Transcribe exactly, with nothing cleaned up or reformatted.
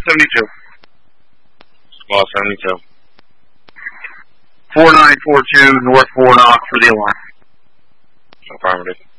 seventy-two. Squall seventy-two. four nine four two, North Warnock for the alarm. Affirmative.